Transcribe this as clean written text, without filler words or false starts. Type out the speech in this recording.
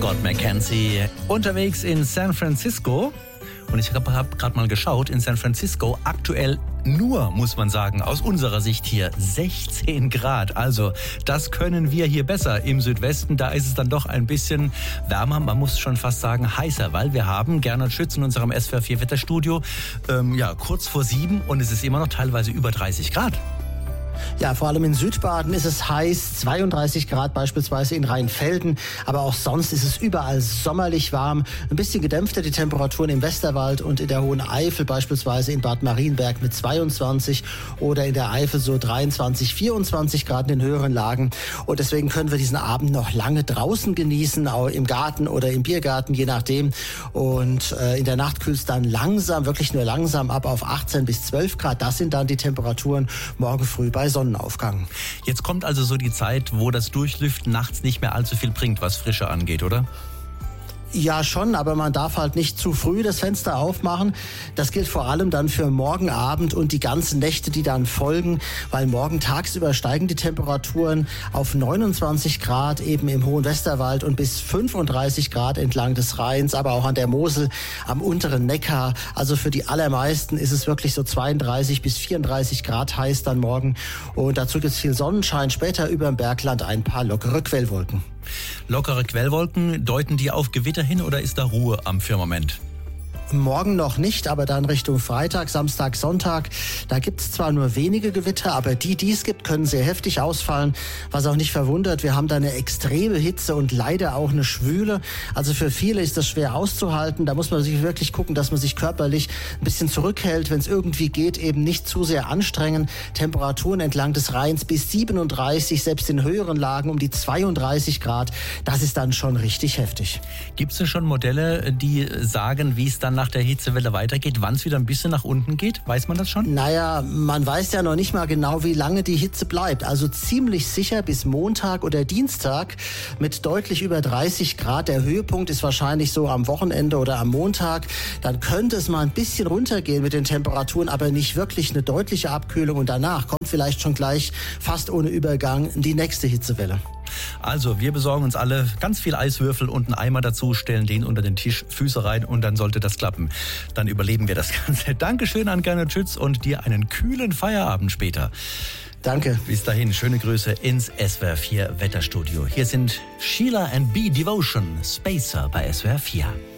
Scott McKenzie unterwegs in San Francisco. Und ich habe gerade mal geschaut, in San Francisco aktuell nur, muss man sagen, aus unserer Sicht hier 16 Grad. Also das können wir hier besser. Im Südwesten, da ist es dann doch ein bisschen wärmer. Man muss schon fast sagen heißer, weil wir haben Gernot Schütz in unserem SWR 4 Wetterstudio kurz vor 7 und es ist immer noch teilweise über 30 Grad. Ja, vor allem in Südbaden ist es heiß, 32 Grad beispielsweise in Rheinfelden, aber auch sonst ist es überall sommerlich warm. Ein bisschen gedämpfter die Temperaturen im Westerwald und in der Hohen Eifel, beispielsweise in Bad Marienberg mit 22 oder in der Eifel so 23, 24 Grad in den höheren Lagen. Und deswegen können wir diesen Abend noch lange draußen genießen, auch im Garten oder im Biergarten, je nachdem. Und in der Nacht kühlt es dann langsam, wirklich nur langsam ab auf 18 bis 12 Grad. Das sind dann die Temperaturen morgen früh bei Sonnenaufgang. Jetzt kommt also so die Zeit, wo das Durchlüften nachts nicht mehr allzu viel bringt, was Frische angeht, oder? Ja, schon, aber man darf halt nicht zu früh das Fenster aufmachen. Das gilt vor allem dann für morgen Abend und die ganzen Nächte, die dann folgen, weil morgen tagsüber steigen die Temperaturen auf 29 Grad eben im hohen Westerwald und bis 35 Grad entlang des Rheins, aber auch an der Mosel, am unteren Neckar. Also für die allermeisten ist es wirklich so 32 bis 34 Grad heiß dann morgen. Und dazu gibt es viel Sonnenschein, später über dem Bergland ein paar lockere Quellwolken. Lockere Quellwolken, deuten die auf Gewitter hin oder ist da Ruhe am Firmament? Morgen noch nicht, aber dann Richtung Freitag, Samstag, Sonntag. Da gibt es zwar nur wenige Gewitter, aber die es gibt, können sehr heftig ausfallen. Was auch nicht verwundert, wir haben da eine extreme Hitze und leider auch eine Schwüle. Also für viele ist das schwer auszuhalten. Da muss man sich wirklich gucken, dass man sich körperlich ein bisschen zurückhält. Wenn es irgendwie geht, eben nicht zu sehr anstrengen. Temperaturen entlang des Rheins bis 37, selbst in höheren Lagen um die 32 Grad. Das ist dann schon richtig heftig. Gibt es denn schon Modelle, die sagen, wie es dann nach der Hitzewelle weitergeht, wann es wieder ein bisschen nach unten geht? Weiß man das schon? Naja, man weiß ja noch nicht mal genau, wie lange die Hitze bleibt. Also ziemlich sicher bis Montag oder Dienstag mit deutlich über 30 Grad. Der Höhepunkt ist wahrscheinlich so am Wochenende oder am Montag. Dann könnte es mal ein bisschen runtergehen mit den Temperaturen, aber nicht wirklich eine deutliche Abkühlung. Und danach kommt vielleicht schon gleich fast ohne Übergang die nächste Hitzewelle. Also, wir besorgen uns alle ganz viel Eiswürfel und einen Eimer dazu, stellen den unter den Tisch, Füße rein und dann sollte das klappen. Dann überleben wir das Ganze. Dankeschön an Gernot Schütz und dir einen kühlen Feierabend später. Danke. Bis dahin, schöne Grüße ins SWR 4 Wetterstudio. Hier sind Sheila and B Devotion, Spacer bei SWR 4.